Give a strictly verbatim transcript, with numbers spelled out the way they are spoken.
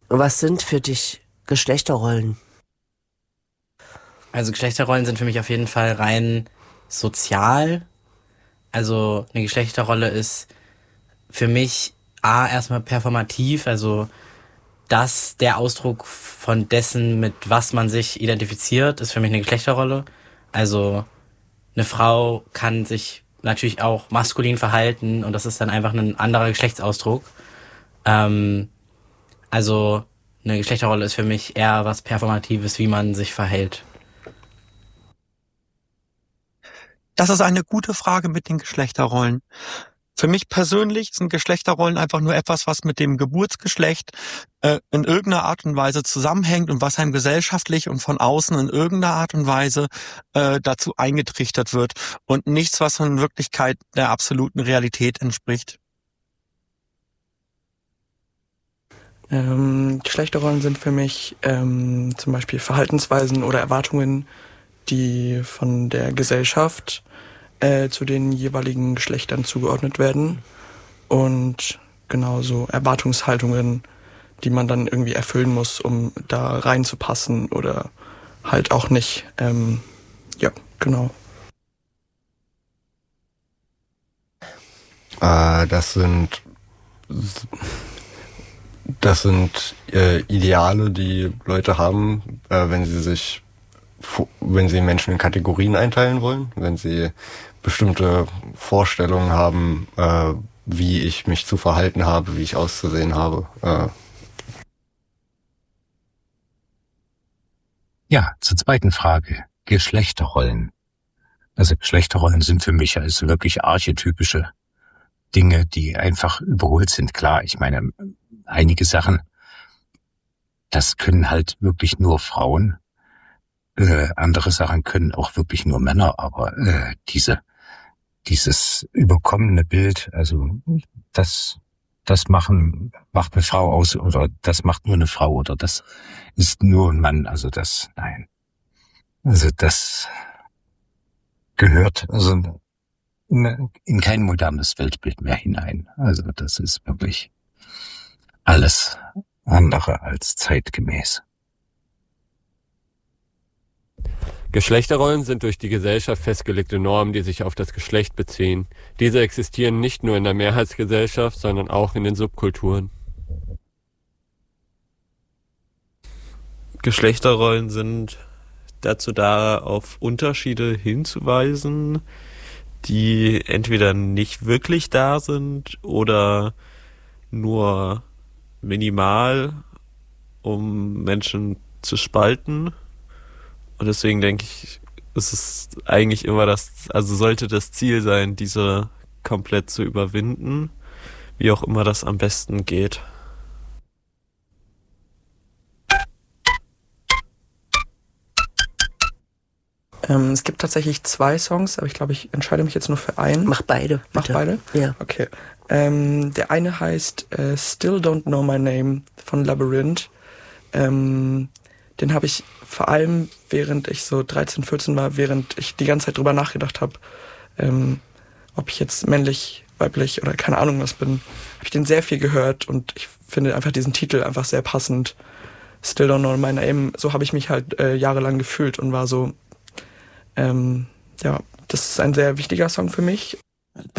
Was sind für dich Geschlechterrollen? Also Geschlechterrollen sind für mich auf jeden Fall rein sozial. Also eine Geschlechterrolle ist für mich A, erstmal performativ, also das der Ausdruck von dessen, mit was man sich identifiziert, ist für mich eine Geschlechterrolle. Also eine Frau kann sich natürlich auch maskulin verhalten und das ist dann einfach ein anderer Geschlechtsausdruck. Ähm, also eine Geschlechterrolle ist für mich eher was Performatives, wie man sich verhält. Das ist eine gute Frage mit den Geschlechterrollen. Für mich persönlich sind Geschlechterrollen einfach nur etwas, was mit dem Geburtsgeschlecht äh, in irgendeiner Art und Weise zusammenhängt und was einem gesellschaftlich und von außen in irgendeiner Art und Weise äh, dazu eingetrichtert wird und nichts, was in Wirklichkeit der absoluten Realität entspricht. Ähm, Geschlechterrollen sind für mich ähm, zum Beispiel Verhaltensweisen oder Erwartungen, die von der Gesellschaft äh, zu den jeweiligen Geschlechtern zugeordnet werden und genauso Erwartungshaltungen, die man dann irgendwie erfüllen muss, um da reinzupassen oder halt auch nicht. Ähm, ja, genau. Äh, das sind das sind äh, Ideale, die Leute haben, äh, wenn sie sich wenn sie Menschen in Kategorien einteilen wollen, wenn sie bestimmte Vorstellungen haben, äh, wie ich mich zu verhalten habe, wie ich auszusehen habe. Äh. Ja, zur zweiten Frage. Geschlechterrollen. Also Geschlechterrollen sind für mich also wirklich archetypische Dinge, die einfach überholt sind. Klar, ich meine, einige Sachen, das können halt wirklich nur Frauen. Äh, andere Sachen können auch wirklich nur Männer, aber äh, diese dieses überkommene Bild, also das das machen macht eine Frau aus oder das macht nur eine Frau oder das ist nur ein Mann, also das nein, also das gehört also in, in kein modernes Weltbild mehr hinein. Also das ist wirklich alles andere als zeitgemäß. Geschlechterrollen sind durch die Gesellschaft festgelegte Normen, die sich auf das Geschlecht beziehen. Diese existieren nicht nur in der Mehrheitsgesellschaft, sondern auch in den Subkulturen. Geschlechterrollen sind dazu da, auf Unterschiede hinzuweisen, die entweder nicht wirklich da sind oder nur minimal, um Menschen zu spalten. Und deswegen denke ich, ist es eigentlich immer das, also sollte das Ziel sein, diese komplett zu überwinden, wie auch immer das am besten geht. Ähm, es gibt tatsächlich zwei Songs, aber ich glaube, ich entscheide mich jetzt nur für einen. Mach beide. Bitte. Mach beide? Ja. Okay. Ähm, der eine heißt äh, Still Don't Know My Name von Labyrinth. Ähm, den habe ich vor allem, während ich so dreizehn, vierzehn war, während ich die ganze Zeit drüber nachgedacht habe, ähm, ob ich jetzt männlich, weiblich oder keine Ahnung was bin, habe ich den sehr viel gehört und ich finde einfach diesen Titel einfach sehr passend. Still Don't Know My Name, so habe ich mich halt äh, jahrelang gefühlt und war so, ähm, ja, das ist ein sehr wichtiger Song für mich.